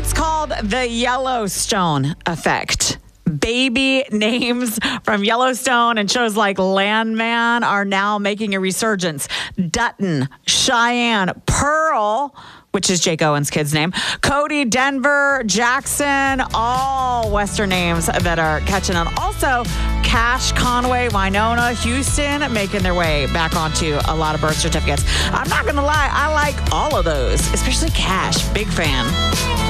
It's called the Yellowstone effect. Baby names from Yellowstone and shows like Landman are now making a resurgence. Dutton, Cheyenne, Pearl, which is Jake Owen's kid's name, Cody, Denver, Jackson, all Western names that are catching on. Also, Cash, Conway, Winona, Houston, making their way back onto a lot of birth certificates. I'm not going to lie, I like all of those, especially Cash. Big fan.